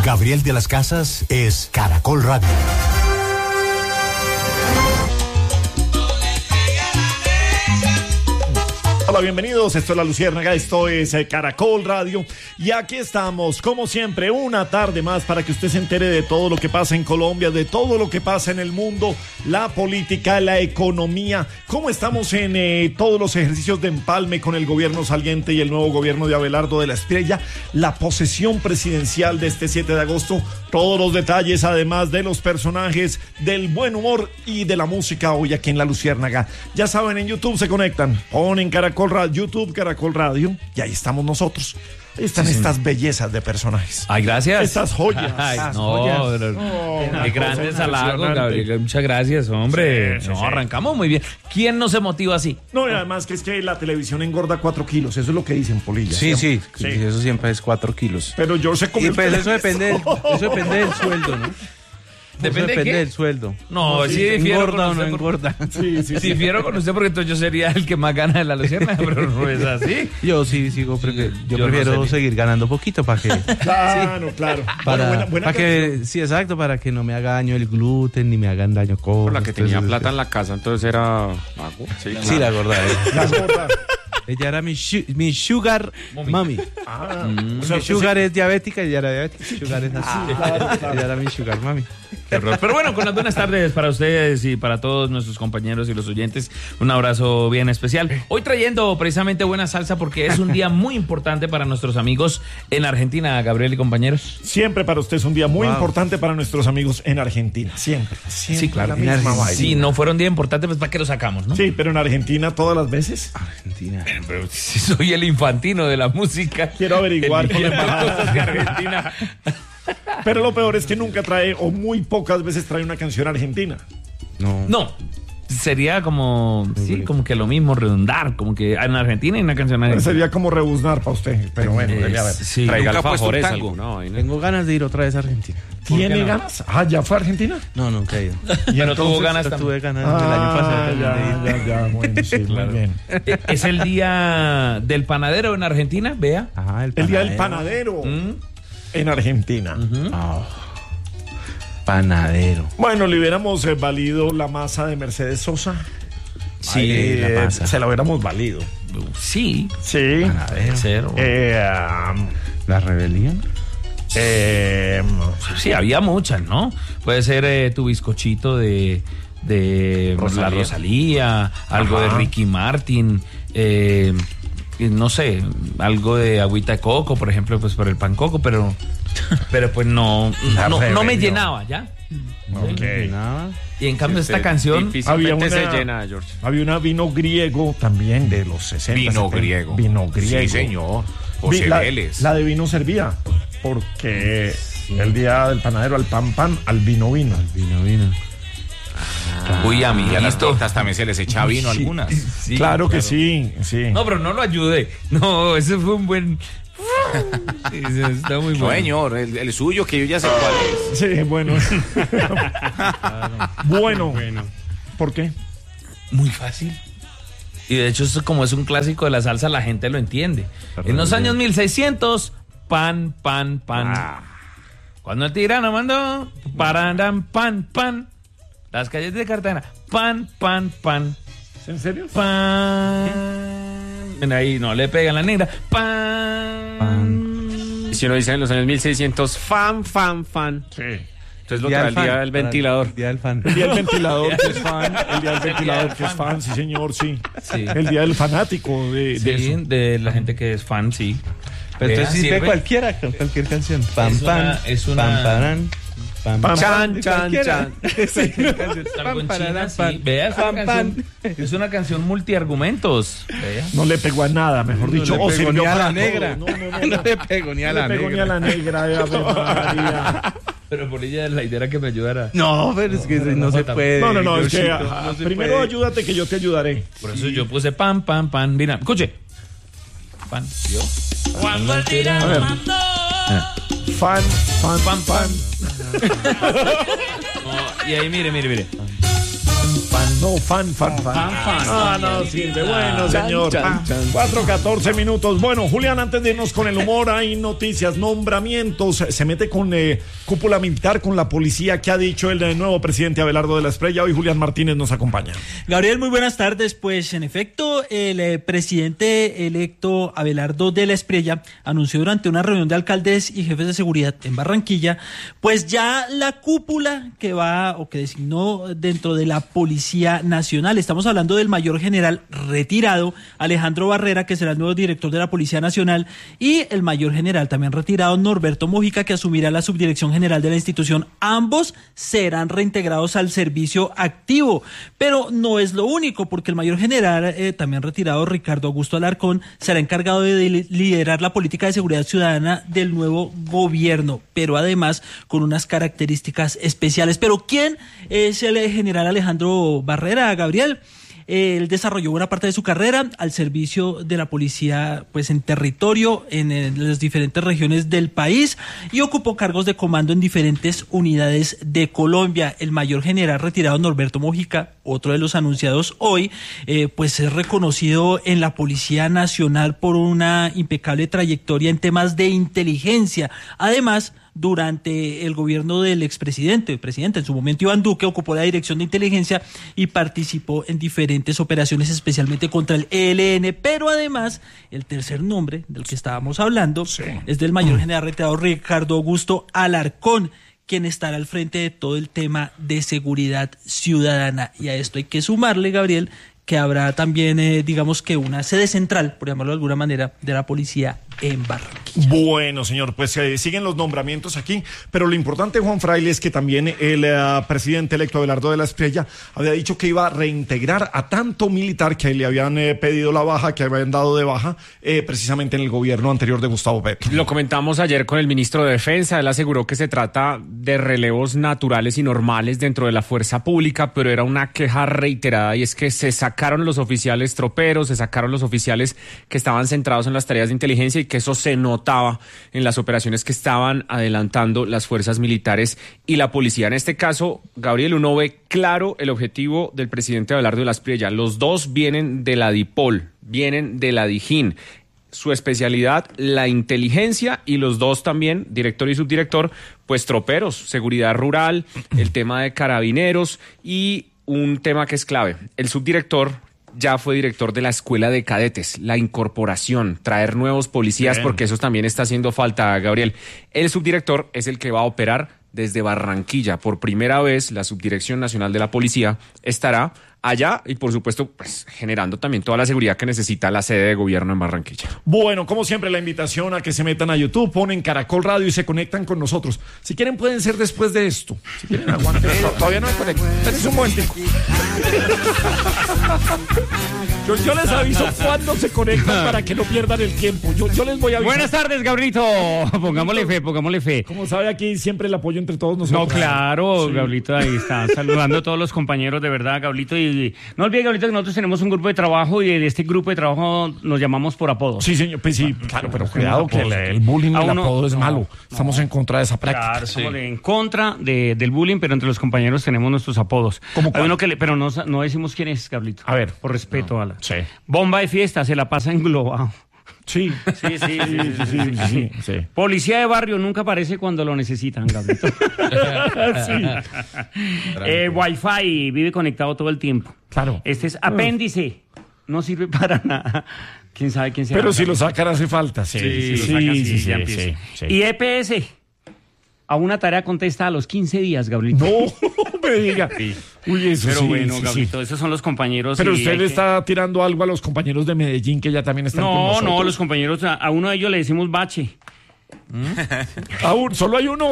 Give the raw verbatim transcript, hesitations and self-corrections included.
Gabriel de las Casas es Caracol Radio. Hola, bienvenidos, esto es La Luciérnaga, esto es eh, Caracol Radio y aquí estamos, como siempre, una tarde más para que usted se entere de todo lo que pasa en Colombia, de todo lo que pasa en el mundo, la política, la economía, cómo estamos en eh, todos los ejercicios de empalme con el gobierno saliente y el nuevo gobierno de Abelardo de la Espriella, la posesión presidencial de este siete de agosto, todos los detalles, además de los personajes, del buen humor y de la música hoy aquí en La Luciérnaga. Ya saben, en YouTube se conectan, ponen Caracol Radio, YouTube Caracol Radio, y ahí estamos nosotros. Ahí están sí, estas sí. bellezas de personajes. Ay, gracias. Estas joyas. Ay, estas no, joyas. Pero, oh, qué grandes halagos, Gabriel. Muchas gracias, hombre. Sí, sí, no, sí. Arrancamos muy bien. ¿Quién no se motiva así? No, y además que es que la televisión engorda cuatro kilos. Eso es lo que dicen, Polilla. Sí, sí, sí. sí eso siempre es cuatro kilos. Pero yo sé cómo. Y pues eso depende, del, eso depende del sueldo, ¿no? ¿Depende, depende de del sueldo. No, sí, sí difiero engorda con o no usted engorda. Por... Sí, sí, sí. Difiero con usted porque entonces yo sería el que más gana de La Luciérnaga, pero no es así. Yo sí sigo, prefiero, yo, yo prefiero no seguir ganando poquito para que. Claro, sí, claro. Para, buena, buena para que, sí, exacto, para que no me haga daño el gluten ni me hagan daño cosas. La que tenía entonces, plata en la casa, entonces era mago. Sí, claro. Sí, la gorda. ¿eh? La gorda. Ella era mi, shu- mi sugar mommy. mami. Ah, mm. O sea, mi sugar sí. es diabética y ella era diabética. Sugar es así. Ah, claro, claro. Ella era mi sugar mami. Pero bueno, con las buenas tardes para ustedes y para todos nuestros compañeros y los oyentes. Un abrazo bien especial. Hoy trayendo precisamente buena salsa porque es un día muy importante para nuestros amigos en Argentina, Gabriel y compañeros. Siempre para usted es un día muy wow. importante para nuestros amigos en Argentina. Siempre. siempre sí, claro. Si sí, no fuera un día importante, pues ¿para qué lo sacamos, no? Sí, pero en Argentina todas las veces. Argentina. Pero, pero si soy el infantino de la música. Quiero averiguar con cosas de Argentina. Pero lo peor es que nunca trae, o muy pocas veces trae una canción argentina. No. No. Sería como, sí, como que lo mismo, redundar, como que en Argentina hay una canción argentina. Sería como rebuznar para usted, pero bueno, es, debe haber. Sí, traiga alfajores algo. No, no. Tengo ganas de ir otra vez a Argentina. ¿Tiene no? ganas? Ah, ¿ya fue a Argentina? No, nunca he ido. ¿Y pero tuvo ganas también? Tuve ganas ah, el año pasado. Ya, ya, ya, bueno, sí, claro. Muy bien. Es el día del panadero en Argentina, vea. Ajá, el, el día del panadero ¿Mm? en Argentina. Uh-huh. Oh. Panadero. Bueno, le hubiéramos eh, valido la masa de Mercedes Sosa. Sí, Ay, la eh, se la hubiéramos valido. Sí. Sí. Panadero. Cero. Eh, um, ¿La rebelión? Eh, sí, había muchas, ¿no? Puede ser eh, tu bizcochito de, de Rosalía. La Rosalía, algo Ajá. de Ricky Martin, eh, no sé, algo de agüita de coco, por ejemplo, pues por el pan coco, pero, pero pues no, no, no me llenaba, ¿ya? Okay. Y en cambio sí, esta canción había una, se llena, George. Había una vino griego también de los sesenta. Vino setenta. griego. Vino griego. Sí, señor. José la, Vélez. La de vino servía porque sí. el día del panadero al pan pan, al vino vino. Al vino vino. Ah, Uy, a mí a las tortas también se les echa vino sí, algunas. Sí, claro que claro. sí, sí. No, pero no lo ayudé. No, ese fue un buen... Está muy bueno. Señor, el, el suyo que yo ya sé cuál es. Sí, bueno. bueno. bueno. ¿Por qué? Muy fácil. Y de hecho, esto como es un clásico de la salsa, la gente lo entiende. Pero en los bien. años mil seiscientos, pan, pan, pan. Ah. Cuando el tirano mandó, parandan, pan, pan. Las calles de Cartagena, pan, pan, pan. ¿En serio? Pan. Ahí no le pegan la negra. Pan. pan. Si uno dice en los años mil seiscientos, fan, fan, fan. Sí. Entonces lo trae el día del ventilador. El día del fan. El día del ventilador que es fan. El día del ventilador que es fan, sí señor, sí. sí. El día del fanático de, sí, de eso. de la gente que es fan, sí. Pero Vea, entonces sirve cualquiera, cualquier canción. Pam, es pam, una, es una... pam, paran. Pam, pam, chan, chan, chan. Sí. Algo en China, sí. Vea, es una, canción, es una canción multiargumentos. Vea. No le pegó a nada, mejor dicho. No le pegó ni a la negra. No, no, no, no. no le pegó ni a la negra. No le pegó ni a la negra. De María. Pero por ella la idea era que me ayudara. No, pero es que no, no, no se puede. No, no, no, es que ajá, no primero puede. Ayúdate que yo te ayudaré. Por eso sí. yo puse pan, pan, pan. Mira, escuche. Pan, yo. Cuando el tirano mandó. Fan, fan, fan, fan. No, y ahí, mire, mire, mire. Pan, No, fan, fan, fan. Fan, fan. Ah, no sirve. Bueno, señor. cuatro catorce minutos. Bueno, Julián, antes de irnos con el humor, hay noticias, nombramientos. Se mete con eh, cúpula militar, con la policía. ¿Qué ha dicho el, el nuevo presidente Abelardo de la Espriella? Hoy Julián Martínez nos acompaña. Gabriel, muy buenas tardes. Pues en efecto, el eh, presidente electo Abelardo de la Espriella anunció durante una reunión de alcaldes y jefes de seguridad en Barranquilla, pues ya la cúpula que va o que designó dentro de la Policía Nacional. Estamos hablando del mayor general retirado Alejandro Barrera, que será el nuevo director de la Policía Nacional, y el mayor general también retirado Norberto Mojica, que asumirá la subdirección general de la institución. Ambos serán reintegrados al servicio activo, pero no es lo único, porque el mayor general eh, también retirado Ricardo Augusto Alarcón será encargado de liderar la política de seguridad ciudadana del nuevo gobierno, pero además con unas características especiales. Pero ¿quién es el general Alejandro Barrera, Gabriel? Él desarrolló buena parte de su carrera al servicio de la policía, pues en territorio, en, en las diferentes regiones del país, y ocupó cargos de comando en diferentes unidades de Colombia. El mayor general retirado Norberto Mojica, otro de los anunciados hoy, eh, pues es reconocido en la Policía Nacional por una impecable trayectoria en temas de inteligencia. Además, durante el gobierno del expresidente, el presidente en su momento Iván Duque, ocupó la dirección de inteligencia y participó en diferentes operaciones, especialmente contra el E L N. Pero además, el tercer nombre del que estábamos hablando sí. es del mayor general retirado Ricardo Augusto Alarcón, quien estará al frente de todo el tema de seguridad ciudadana. Y a esto hay que sumarle, Gabriel, que habrá también, eh, digamos que una sede central, por llamarlo de alguna manera, de la policía en Barranquilla. Bueno, señor, pues eh, siguen los nombramientos aquí, pero lo importante, Juan Fraile, es que también el uh, presidente electo Abelardo de la Espriella había dicho que iba a reintegrar a tanto militar que le habían eh, pedido la baja, que habían dado de baja, eh, precisamente en el gobierno anterior de Gustavo Petro. Lo comentamos ayer con el ministro de Defensa. Él aseguró que se trata de relevos naturales y normales dentro de la fuerza pública, pero era una queja reiterada, y es que se sacaron los oficiales troperos, se sacaron los oficiales que estaban centrados en las tareas de inteligencia, y que eso se notaba en las operaciones que estaban adelantando las fuerzas militares y la policía. En este caso, Gabriel, uno ve claro el objetivo del presidente Abelardo de la Espriella. Los dos vienen de la DIPOL, vienen de la DIJÍN. Su especialidad, la inteligencia, y los dos también, director y subdirector, pues troperos, seguridad rural, el tema de carabineros y un tema que es clave. El subdirector ya fue director de la escuela de cadetes, la incorporación, traer nuevos policías, Bien. porque eso también está haciendo falta, Gabriel. El subdirector es el que va a operar desde Barranquilla. Por primera vez, la Subdirección Nacional de la Policía estará allá y, por supuesto, pues generando también toda la seguridad que necesita la sede de gobierno en Barranquilla. Bueno, como siempre, la invitación a que se metan a YouTube, ponen Caracol Radio y se conectan con nosotros. Si quieren, pueden ser después de esto. Si quieren, aguanten. Todavía no me conecto. Espérense un momentico. Yo, yo les aviso cuándo se conectan para que no pierdan el tiempo. Yo, yo les voy a avisar. Buenas tardes, Gabrielito. Pongámosle fe, pongámosle fe. Como sabe, aquí siempre el apoyo entre todos nosotros. No, claro, sí. Gabrielito, ahí está. Saludando a todos los compañeros, de verdad, Gabrielito. Y no olvide, Gabrielito, que nosotros tenemos un grupo de trabajo, y de este grupo de trabajo nos llamamos por apodos. Sí, señor, pues sí, claro, pero cuidado que el, el bullying y el uno, apodo es no, malo. Estamos no. en contra de esa práctica. Claro, estamos sí. en contra de, del bullying, pero entre los compañeros tenemos nuestros apodos. ¿Cómo Hay uno que le, pero no, no decimos quién es, Gabrielito. A ver. Por respeto no. a la... Sí. Bomba de fiesta, se la pasa englobado. Sí. Sí, sí, sí, sí, sí, sí, sí, sí. sí. Policía de barrio nunca aparece cuando lo necesitan, Gabrielito. sí. eh, Wi-Fi, vive conectado todo el tiempo. Claro. Este es apéndice, no sirve para nada. ¿Quién sabe quién será? Pero si lo sacan hace falta. Sí, sí, sí, sacan, sí, sí, sí, ya sí, sí. Y E P S, a una tarea contesta a los quince días, Gabrielito. No, me diga. Sí. Uy, eso Pero sí, bueno, sí, Gabrielito, sí. esos son los compañeros. Pero usted le que... está tirando algo a los compañeros de Medellín, que ya también están no, con nosotros. No, no, los compañeros, a, a uno de ellos le decimos bache. ¿Mm? ¿A un, ¿Solo hay uno?